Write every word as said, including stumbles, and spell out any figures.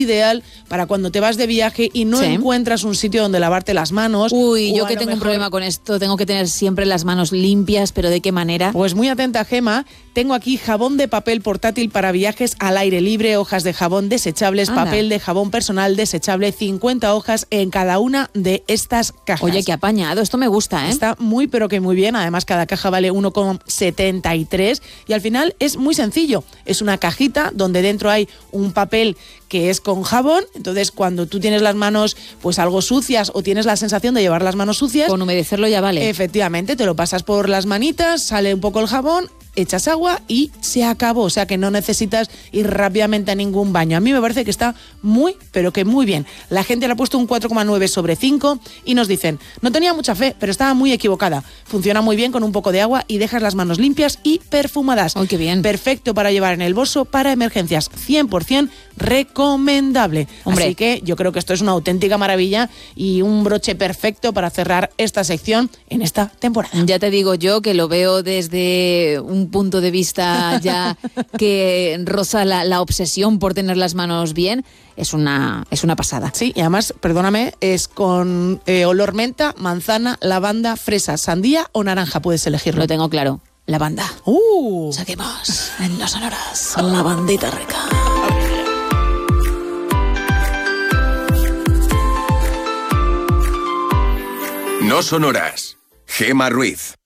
ideal para cuando te vas de viaje y no sí. encuentras un sitio donde lavarte las manos. Uy, yo que tengo mejor... un problema con esto, tengo que tener siempre las manos limpias, pero ¿de qué manera? Pues muy atenta, Gema, tengo aquí jabón de papel portátil para viajes al aire libre, hojas de jabón desechables, Anda. papel de jabón personal desechable, cincuenta hojas en cada una de estas cajas. Oye, qué apañado, esto me gusta, ¿eh? Está muy pero que muy bien, además cada caja vale uno coma setenta y tres y al final es muy sencillo, es una cajita donde dentro hay un papel que es con jabón, entonces cuando tú tienes las manos pues algo sucias o tienes la sensación de llevar las manos sucias, con humedecerlo ya vale. Efectivamente, te lo pasas por las manitas, sale un poco el jabón, echas agua y se acabó, o sea que no necesitas ir rápidamente a ningún baño. A mí me parece que está muy, pero que muy bien. La gente le ha puesto un cuatro coma nueve sobre cinco y nos dicen, no tenía mucha fe, pero estaba muy equivocada. Funciona muy bien con un poco de agua y dejas las manos limpias y perfumadas. ¡Ay, qué bien! Perfecto para llevar en el bolso para emergencias, cien por ciento recomendable. Hombre. Así que yo creo que esto es una auténtica maravilla y un broche perfecto para cerrar esta sección en esta temporada. Ya te digo yo que lo veo desde un punto de vista ya que roza la, la obsesión por tener las manos bien. Es una, es una pasada. Sí, y además, perdóname, es con eh, olor menta, manzana, lavanda, fresa, sandía o naranja, puedes elegirlo. Lo tengo claro. Lavanda. ¡Uh! Seguimos en No Sonoras. Lavandita rica. No Sonoras. Gema Ruiz.